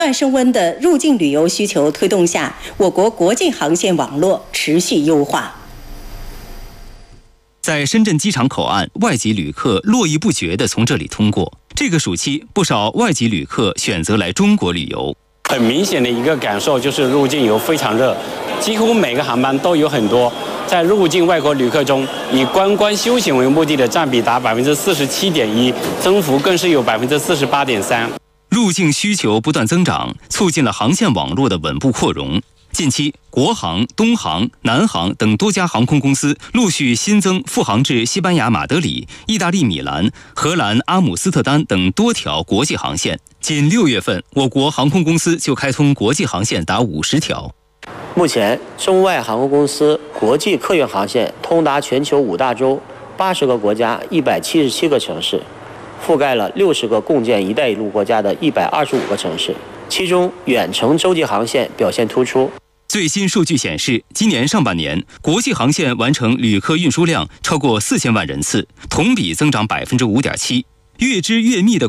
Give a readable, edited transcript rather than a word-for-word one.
升温的入境旅游需求推动下，我国国际航线网络持续优化。 在深圳机场口岸，外籍旅客络绎不绝地从这里通过。这个暑期，不少外籍旅客选择来中国旅游。 很明显的一个感受就是入境游非常热，几乎每个航班都有很多。在入境外国旅客中，以观光休闲为目的的占比达47.1%，增幅更是有48.3%。 入境需求不断增长，促进了航线网络的稳步扩容。近期，国航、东航、南航等多家航空公司陆续新增复航至西班牙马德里、意大利米兰、荷兰阿姆斯特丹等多条国际航线。仅6月份，我国航空公司就开通国际航线达50条。 目前，中外航空公司国际客运航线通达全球5大洲、80个国家、177个城市，覆盖了60个共建“一带一路”国家的125个城市，其中远程洲际航线表现突出。 最新数据显示，今年上半年，国际航线完成旅客运输量超过4000万人次，同比增长5.7%。越织越密的